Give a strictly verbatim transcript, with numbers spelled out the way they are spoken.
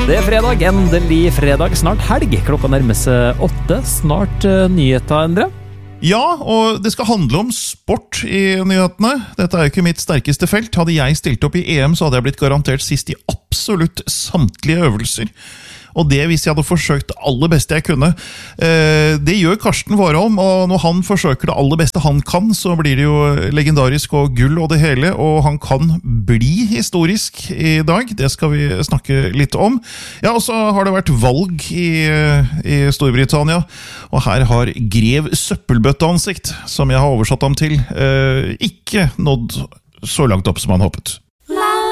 Det er fredag, endelig fredag, snart helg. Klokka nærmer seg åtte, snart uh, nyheter, Endre. Ja, og det skal handle om sport i nyhetene. Dette er jo ikke mitt sterkeste felt. Hadde jeg stilt opp i E M, så hadde jeg blitt garantert sist i absolutt samtlige øvelser. Og det hvis jeg hadde forsøkt det aller beste jeg kunne. Det gjør Karsten Warholm, og når han forsøker det aller beste han kan, så blir det jo legendarisk og gull og det hele, og han kan bli historisk i dag. Det skal vi snakke litt om. Ja, og så har det vært valg i, i Storbritannia, og her har Grev Søppelbøtteansikt, som jeg har oversatt ham til, ikke nådd så langt opp som han håpet.